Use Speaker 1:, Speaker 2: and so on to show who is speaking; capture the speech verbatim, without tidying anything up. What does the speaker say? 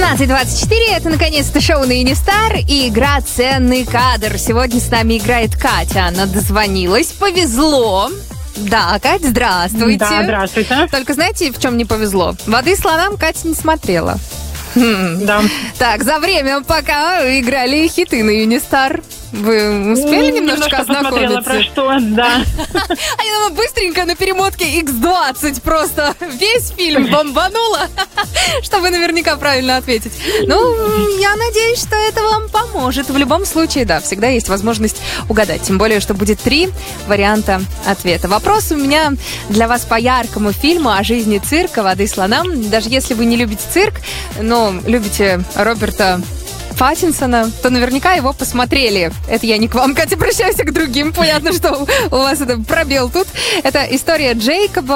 Speaker 1: семнадцать двадцать четыре, это наконец-то шоу на Юнистар и игра «Ценный кадр». Сегодня с нами играет Катя, она дозвонилась, повезло. Да, Кать, здравствуйте.
Speaker 2: Да, здравствуйте.
Speaker 1: Только знаете, в чем не повезло? «Воды слонам» Катя не смотрела.
Speaker 2: Да.
Speaker 1: Так, за время, пока играли хиты на Юнистар, вы успели немножечко ознакомиться?
Speaker 2: Про что, да.
Speaker 1: А я думаю, быстренько на перемотке икс двадцать просто весь фильм бомбануло, чтобы наверняка правильно ответить. Ну, я надеюсь, что это вам поможет. В любом случае, да, всегда есть возможность угадать. Тем более, что будет три варианта ответа. Вопрос у меня для вас по яркому фильму о жизни цирка «Воды слонам». Даже если вы не любите цирк, но любите Роберта Паттинсона, то наверняка его посмотрели. Это я не к вам, Катя, обращаюсь, а к другим. Понятно, что у вас это пробел тут. Это история Джейкоба.